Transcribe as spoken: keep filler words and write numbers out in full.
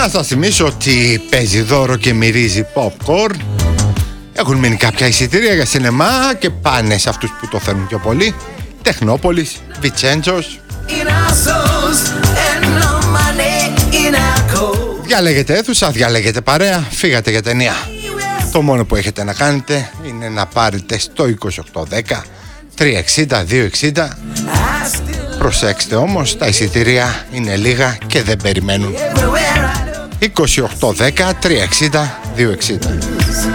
Να σας θυμίσω ότι παίζει δώρο και μυρίζει popcorn. Έχουν μείνει κάποια εισιτήρια για σινεμά και πάνε σε αυτούς που το θέλουν πιο πολύ. Τεχνόπολης, Βιτσέντζος. Διαλέγετε αίθουσα, διαλέγετε παρέα, φύγατε για ταινία. Το μόνο που έχετε να κάνετε είναι να πάρετε στο είκοσι οκτώ δέκα τριακόσια εξήντα διακόσια εξήντα. Προσέξτε όμως, τα εισιτήρια είναι λίγα και δεν περιμένουν. είκοσι οκτώ δέκα τριακόσια εξήντα διακόσια εξήντα.